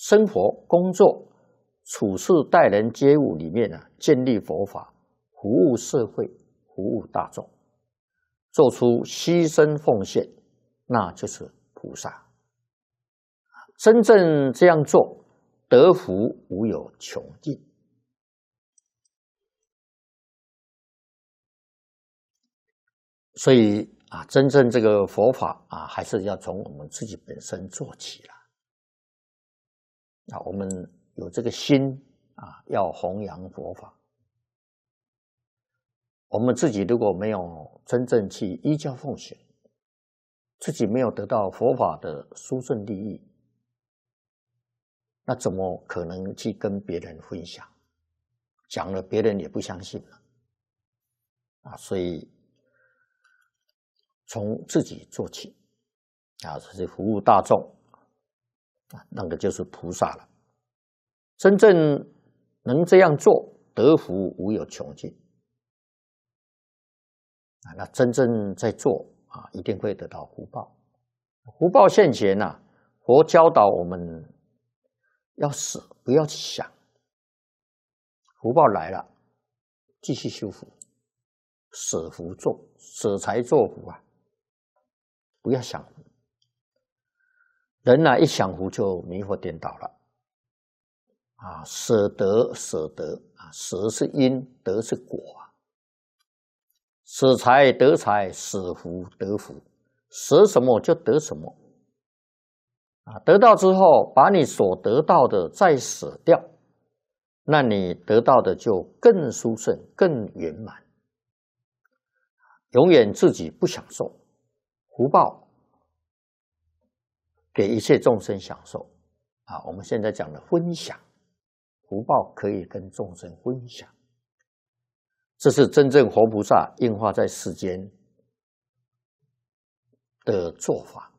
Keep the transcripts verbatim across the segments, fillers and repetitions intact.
生活、工作、处事、待人接物里面呢、啊，建立佛法，服务社会，服务大众，做出牺牲奉献，那就是菩萨。真正这样做，得福无有穷尽。所以啊，真正这个佛法啊，还是要从我们自己本身做起了。啊，我们有这个心啊，要弘扬佛法。我们自己如果没有真正去依教奉行，自己没有得到佛法的殊胜利益，那怎么可能去跟别人分享？讲了别人也不相信了啊！所以从自己做起啊，这是服务大众啊，那个就是菩萨了。真正能这样做，得福无有穷尽啊！那真正在做啊，一定会得到福报。福报现前啊，佛教导我们要舍，不要去想。福报来了，继续修福，舍福做，舍财做福啊！不要想福。人啊，一想福就迷惑颠倒了啊！舍得，舍得啊！舍是因，得是果啊！舍财得财，舍福得福，舍什么就得什么啊！得到之后，把你所得到的再舍掉，那你得到的就更殊胜、更圆满。永远自己不享受，福报给一切众生享受啊！我们现在讲的分享，福报可以跟众生分享，这是真正活菩萨应化在世间的做法。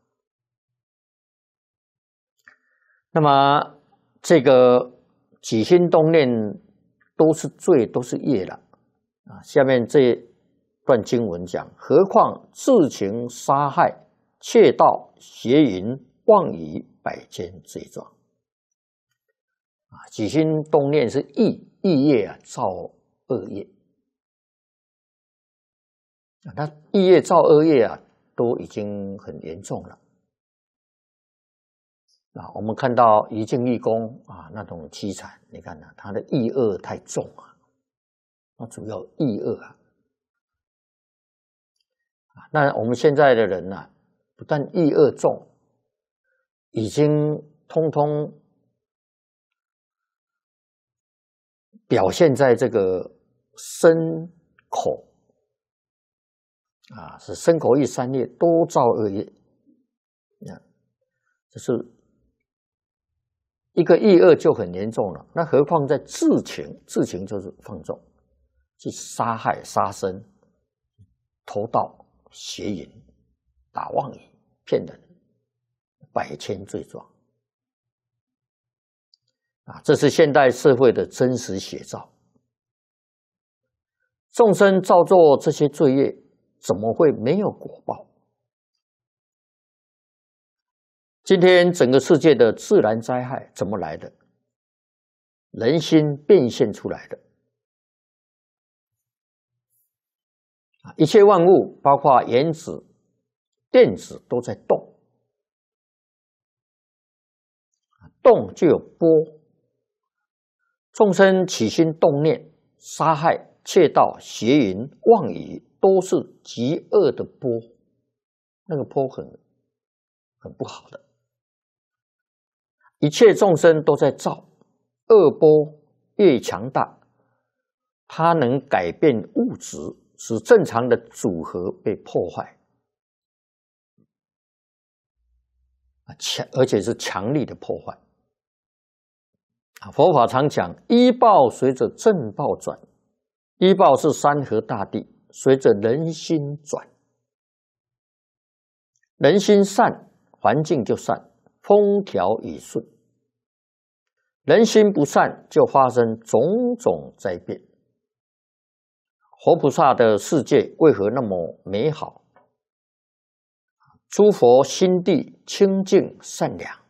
那么这个起心动念都是罪，都是业了啊！下面这段经文讲，何况自情杀害、窃盗、邪淫、妄语百千罪状啊！起心动念是意意业啊，造恶业啊！那意业造恶业啊，都已经很严重了。啊，我们看到一境义公啊，那种凄惨，你看呢、啊，他的意恶太重啊，那主要意恶啊。那我们现在的人呢、啊，不但意恶重，已经通通表现在这个身口啊，是身口意三业都造恶业。啊，这是一个意恶就很严重了，那何况在自情，自情就是放纵，去杀害、杀生、偷盗、邪淫、打妄语、骗人，百千罪状啊！这是现代社会的真实写照。众生造作这些罪业，怎么会没有果报？今天整个世界的自然灾害怎么来的？人心变现出来的。一切万物，包括原子、电子都在动，动就有波。众生起心动念，杀害、窃盗、邪淫、妄语，都是极恶的波，那个波很很不好的。一切众生都在造，恶波越强大，它能改变物质，使正常的组合被破坏，强而且是强力的破坏。佛法常讲，依报随着正报转，依报是山河大地，随着人心转。人心善，环境就善，风调雨顺；人心不善，就发生种种灾变。活菩萨的世界为何那么美好？诸佛心地清净善良，